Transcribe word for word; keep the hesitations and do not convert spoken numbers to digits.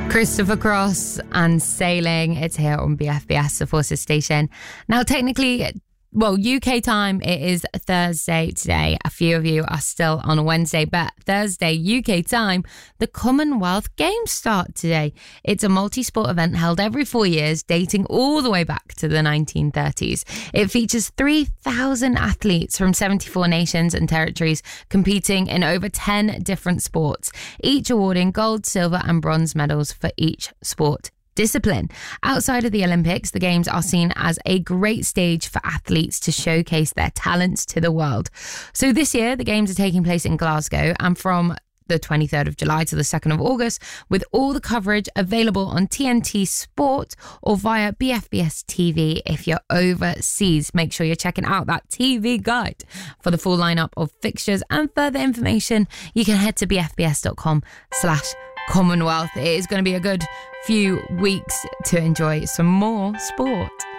Christopher Cross and Sailing. It's here on B F B S, the Forces station. Now, technically, well, U K time, it is Thursday today. A few of you are still on a Wednesday, but Thursday, U K time, the Commonwealth Games start today. It's a multi-sport event held every four years, dating all the way back to the nineteen thirties. It features three thousand athletes from seventy-four nations and territories competing in over ten different sports, each awarding gold, silver and bronze medals for each sport discipline. Outside of the Olympics, the Games are seen as a great stage for athletes to showcase their talents to the world. So this year, the Games are taking place in Glasgow, and from the twenty-third of July to the second of August, with all the coverage available on T N T Sport or via B F B S T V if you're overseas. Make sure you're checking out that T V guide. For the full lineup of fixtures and further information, you can head to bfbs.com slash Commonwealth. It is going to be a good few weeks to enjoy some more sport.